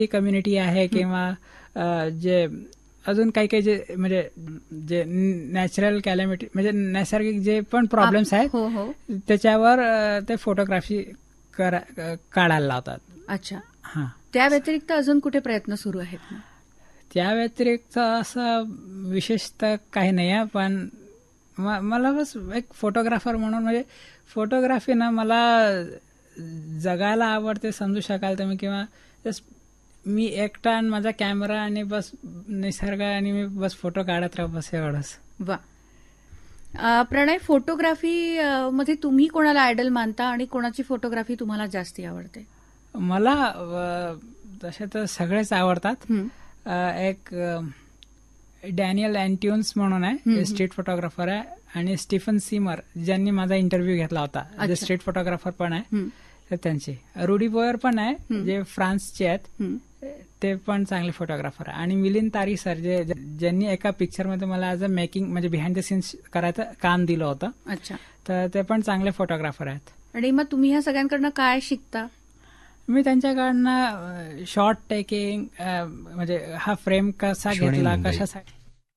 Community आहे किंवा जे अजून काही काही जे म्हणजे जे नॅचरल कॅलॅमिटी म्हणजे नैसर्गिक जे पण प्रॉब्लेम्स आहेत त्याच्यावर ते फोटोग्राफी काढायला लावतात. अच्छा. हां. त्या व्यतिरिक्त अजून कुठे प्रयत्न सुरू आहेत? त्या व्यतिरिक्त असं विशेषतः काही नाही आहे, पण मला बस एक फोटोग्राफर म्हणून म्हणजे फोटोग्राफी ना मला जगायला आवडते, समजू शकाल तुम्ही, किंवा जस्ट मी एकटा आणि माझा कॅमेरा आणि बस निसर्ग आणि मी बस फोटो काढत राहू, बस एवढंच. वा. प्रणय, फोटोग्राफी मध्ये तुम्ही कोणाला आयडल मानता आणि कोणाची फोटोग्राफी तुम्हाला जास्ती आवडते? मला तसे तर सगळेच आवडतात. एक डॅनियल अँट्यून्स म्हणून आहे, स्ट्रीट फोटोग्राफर आहे, आणि स्टीफन सीमर ज्यांनी माझा इंटरव्ह्यू घेतला होता, जे स्ट्रीट फोटोग्राफर पण आहे त्यांची. रुडी बोयर पण आहे जे फ्रान्सचे आहेत, ते पण चांगले फोटोग्राफर आहे. आणि मिलिंद तारी सर ज्यांनी एका पिक्चरमध्ये मला ॲज अ मेकिंग म्हणजे बिहाइंड द सीन्स करायचं काम दिलं होतं. अच्छा. तर ते पण चांगले फोटोग्राफर आहेत. आणि मग तुम्ही ह्या सगळ्यांकडनं काय शिकता? मी त्यांच्याकडनं शॉट टेकिंग म्हणजे हा फ्रेम कसा घेतला, कशासाठी.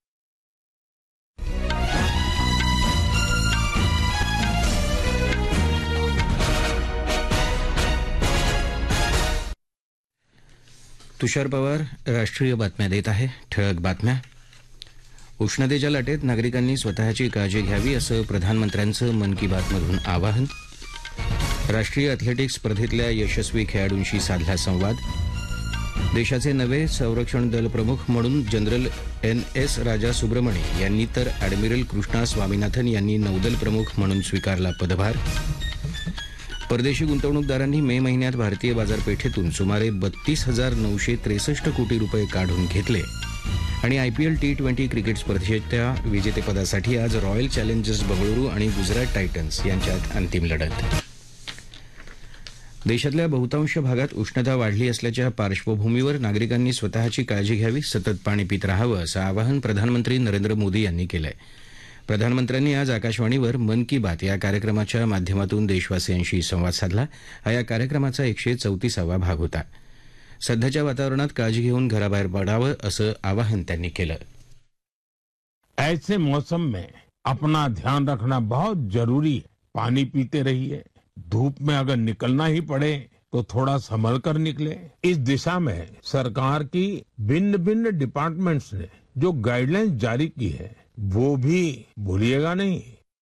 तुषार पवार राष्ट्रीय बातम्या देत आहे. ठळक बातम्या. उष्णतेच्या लाटेत नागरिकांनी स्वतःची काळजी घ्यावी असं प्रधानमंत्र्यांचं मन की बातमधून आवाहन. राष्ट्रीय अॅथलेटिक्स स्पर्धेतल्या यशस्वी खेळाडूंशी साधला संवाद. देशाचे नवे संरक्षण दल प्रमुख म्हणून जनरल NS राजा सुब्रमणी यांनी तर अॅडमिरल कृष्णा स्वामीनाथन यांनी नौदल प्रमुख म्हणून स्वीकारला पदभार. परदेशी गुंतवणूकदारांनी मे महिन्यात भारतीय बाजारपेठेतून सुमारे 32,963 कोटी रुपये काढून घेतले. आणि IPL T20 क्रिकेट स्पर्धेच्या विजेतेपदासाठी आज रॉयल चॅलेंजर्स बंगळुरू आणि गुजरात टायटन्स यांच्यात अंतिम लढत. देशातल्या बहुतांश भागात उष्णता वाढली असल्याच्या पार्श्वभूमीवर नागरिकांनी स्वतःची काळजी घ्यावी, सतत पाणी पित राहावं असं आवाहन प्रधानमंत्री नरेंद्र मोदी यांनी केलं आहे. प्रधानमंत्र्यांनी आज आकाशवाणीवर मन की बात या कार्यक्रमाच्या माध्यमातून देशवासियांशी संवाद साधला. हा या कार्यक्रमाचा 134वा भाग होता. सध्याच्या वातावरणात काळजी घेऊन घराबाहेर पडावं असं आवाहन त्यांनी केलं. ऐसे मौसम में अपना ध्यान रखना बहुत जरूरी है. पानी पीते रहिए. धूप में अगर निकलना ही पड़े तो थोड़ा संभल कर निकले. इस दिशा में सरकार की भिन्न भिन्न डिपार्टमेंट्स ने जो गाइडलाइंस जारी की है वो भी भूलिएगा नहीं.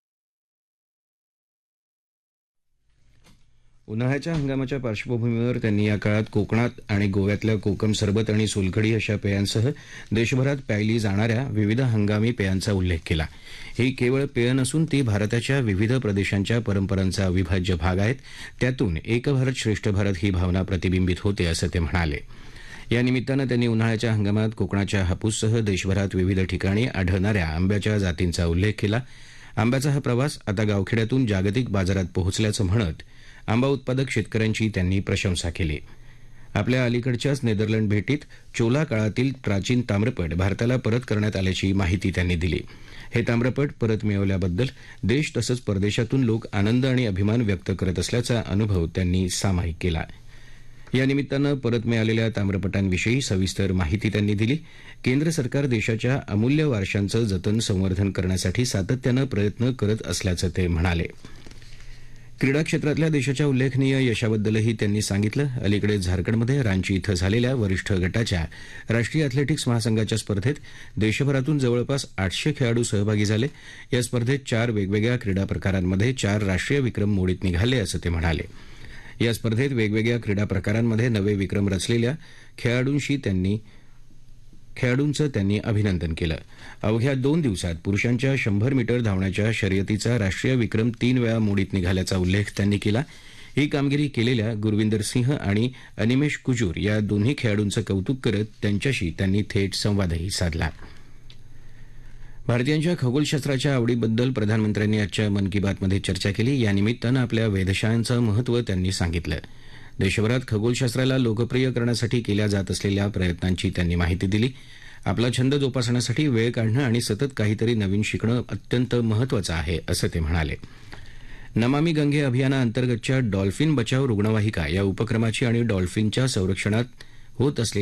उन्हाळ्याच्या हंगामाच्या पार्श्वभूमीवर त्यांनी या काळात कोकणात आणि गोव्यातल्या कोकम सरबत आणि सोलकढी अशा पेयांसह देशभरात प्यायली जाणाऱ्या विविध हंगामी पेयांचा उल्लेख केला. ही केवळ पेय नसून ती भारताच्या विविध प्रदेशांच्या परंपरांचा अविभाज्य भाग आहेत. त्यातून एक भारत श्रेष्ठ भारत ही भावना प्रतिबिंबित होते असं ते म्हणाले. या निमित्तानं त्यांनी उन्हाळ्याच्या हंगामात कोकणाच्या हापूससह देशभरात विविध ठिकाणी आढळणाऱ्या आंब्याच्या जातींचा उल्लेख केला. आंब्याचा हा प्रवास आता गावखेड्यातून जागतिक बाजारात पोहोचल्याचं म्हणत आंबा उत्पादक शेतकऱ्यांची त्यांनी प्रशंसा केली. आपल्या अलीकडच्याच नेदरलँड भेटीत चोला काळातील प्राचीन ताम्रपट भारताला परत करण्यात आल्याची माहिती त्यांनी दिली. हे ताम्रपट परत मिळवल्याबद्दल देश तसंच परदेशातून लोक आनंद आणि अभिमान व्यक्त करत असल्याचा अनुभव त्यांनी सामायिक केला. या निमित्तानं परत मिळालेल्या ताम्रपटांविषयी सविस्तर माहिती त्यांनी दिली. केंद्र सरकार देशाच्या अमूल्य वारशांचं जतन संवर्धन करण्यासाठी सातत्यानं प्रयत्न करत असल्याचं ते म्हणाले. क्रीडा क्षेत्रातल्या देशाच्या उल्लेखनीय यशाबद्दलही त्यांनी सांगितलं. अलीकडे झारखंडमध्ये रांची इथं झालेल्या वरिष्ठ गटाच्या राष्ट्रीय अॅथलेटिक्स महासंघाच्या स्पर्धेत देशभरातून जवळपास 800 खेळाडू सहभागी झाले. या स्पर्धेत 4 वेगवेगळ्या क्रीडा प्रकारांमध्ये 4 राष्ट्रीय विक्रम मोडीत निघाले असं ते म्हणाले. या स्पर्धेत वेगवेगळ्या क्रीडा प्रकारांमध्ये नवे विक्रम रचलेल्या खेळाडूंचं त्यांनी अभिनंदन केलं. अवघ्या 2 दिवसात पुरुषांच्या 100 मीटर धावण्याच्या शर्यतीचा राष्ट्रीय विक्रम 3 वेळा मोडीत निघाल्याचा उल्लेख त्यांनी केला. ही कामगिरी केलेल्या गुरविंदर सिंह आणि अनिमेश कुजूर या दोन्ही खेळाडूंचं कौतुक करत त्यांच्याशी त्यांनी थेट संवादही साधला. भारतीयांच्या खगोलशास्त्राच्या आवडीबद्दल प्रधानमंत्र्यांनी आजच्या मन की बातमध्ये चर्चा केली. या निमित्तानं आपल्या वेधशाळांचं महत्त्व त्यांनी सांगितलं. देशभरात खगोलशास्त्राला लोकप्रिय करण्यासाठी केल्या जात असलेल्या प्रयत्नांची त्यांनी माहिती दिली. आपला छंद जोपासण्यासाठी वेळ काढणं आणि सतत काहीतरी नवीन शिकणं अत्यंत महत्त्वाचं आहे असं ते म्हणाले. नमामि गंगे अभियानाअंतर्गतच्या डॉल्फिन बचाव रुग्णवाहिका या उपक्रमाची आणि डॉल्फिनच्या संरक्षणात होत असलेल्या